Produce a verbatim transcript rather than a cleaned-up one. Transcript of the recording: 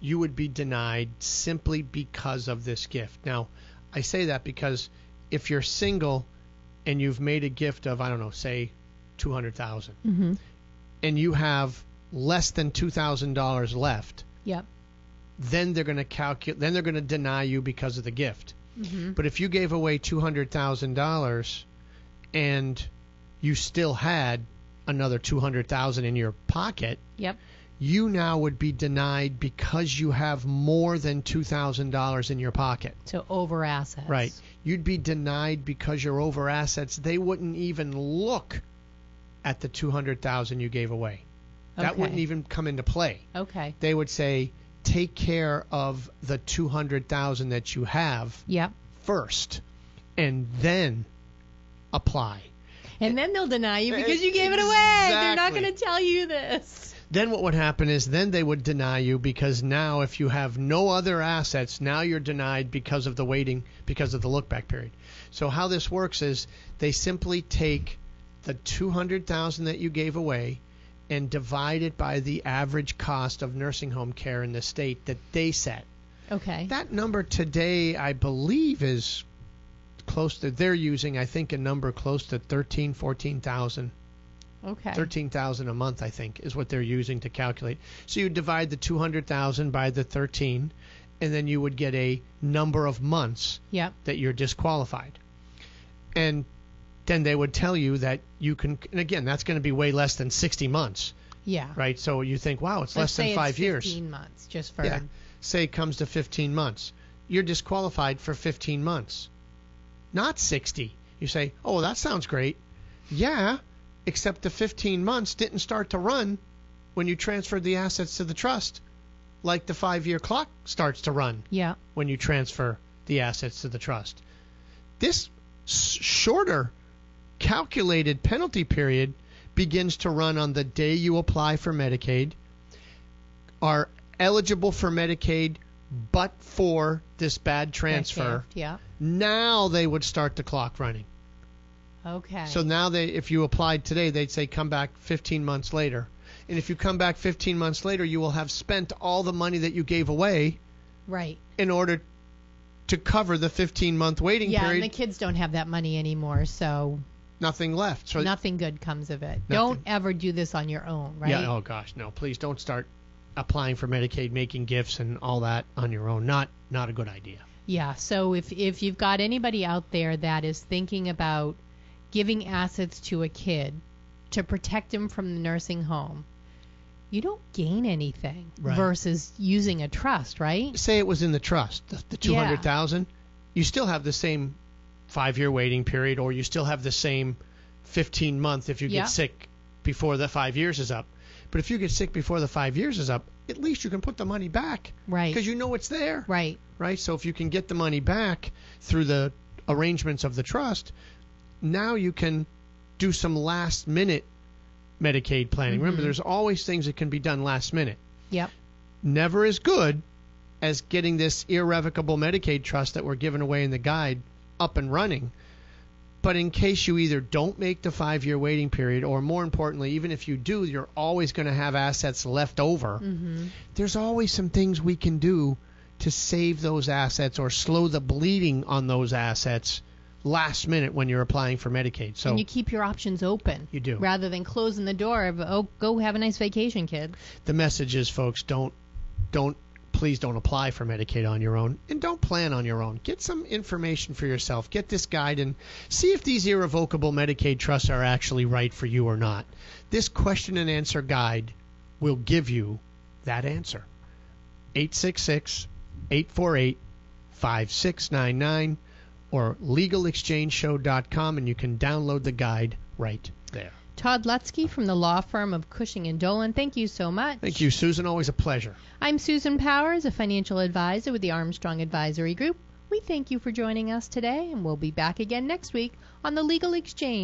you would be denied simply because of this gift. Now, I say that because if you're single and you've made a gift of, I don't know, say two hundred thousand dollars, Mm-hmm. and you have less than two thousand dollars left, Yep. then they're going to calculate, then they're going to deny you because of the gift. Mm-hmm. But if you gave away two hundred thousand dollars and you still had another two hundred thousand dollars in your pocket, Yep. you now would be denied because you have more than two thousand dollars in your pocket. So over assets. Right. You'd be denied because you're over assets. They wouldn't even look at the two hundred thousand dollars you gave away. That Okay. wouldn't even come into play. Okay. They would say, take care of the two hundred thousand dollars that you have Yep. first, and then apply. And then they'll deny you because you gave it away. They're not Exactly. going to tell you this. Then what would happen is then they would deny you because now if you have no other assets, now you're denied because of the waiting, because of the look back period. So how this works is they simply take the two hundred thousand dollars that you gave away and divide it by the average cost of nursing home care in the state that they set. Okay. That number today, I believe, is close to, they're using, I think, a number close to thirteen, fourteen thousand. Okay. thirteen thousand a month, I think, is what they're using to calculate. So you divide the two hundred thousand by the thirteen, and then you would get a number of months Yep. that you're disqualified. And then they would tell you that you can, and again, that's going to be way less than sixty months, Yeah. right? So you think, wow, it's Let's less than say five it's years. fifteen months, just for. Yeah. Say it comes to fifteen months. You're disqualified for fifteen months, not sixty. You say, oh, well, that sounds great. Yeah, except the fifteen months didn't start to run when you transferred the assets to the trust, like the five-year clock starts to run Yeah. when you transfer the assets to the trust. This s- shorter calculated penalty period begins to run on the day you apply for Medicaid, are eligible for Medicaid but for this bad transfer. Gift, yeah. Now they would start the clock running. Okay. So now they, if you applied today, they'd say come back fifteen months later. And if you come back fifteen months later, you will have spent all the money that you gave away right. in order to cover the fifteen-month waiting Yeah, period. and the kids don't have that money anymore, so Nothing left. So nothing good comes of it. Nothing. Don't ever do this on your own, right? Yeah. Oh gosh, no! Please don't start applying for Medicaid, making gifts, and all that on your own. Not not a good idea. Yeah, so if if you've got anybody out there that is thinking about giving assets to a kid to protect him from the nursing home, you don't gain anything Right. versus using a trust, right? Say it was in the trust, the, the two hundred thousand. You still have the same five-year waiting period, or you still have the same fifteen month if you Yeah. get sick before the five years is up. But if you get sick before the five years is up, at least you can put the money back Right. because you know it's there. Right. Right? So if you can get the money back through the arrangements of the trust, now you can do some last minute Medicaid planning. Remember, Mhm. there's always things that can be done last minute. Yep. Never as good as getting this irrevocable Medicaid trust that we're giving away in the guide up and running. But in case you either don't make the five-year waiting period, or more importantly, even if you do, you're always going to have assets left over. Mhm. There's always some things we can do to save those assets or slow the bleeding on those assets last minute when you're applying for Medicaid. So And you keep your options open. You do. Rather than closing the door of, oh, go have a nice vacation, kid. the message is, folks, don't don't please don't apply for Medicaid on your own, and don't plan on your own. Get some information for yourself. Get this guide and see if these irrevocable Medicaid trusts are actually right for you or not. This question and answer guide will give you that answer. eight six six, eight four eight, five six nine nine or legal exchange show dot com, and you can download the guide right there. Todd Lutzke from the law firm of Cushing and Dolan, thank you so much. Thank you, Susan. Always a pleasure. I'm Susan Powers, a financial advisor with the Armstrong Advisory Group. We thank you for joining us today, and we'll be back again next week on the Legal Exchange.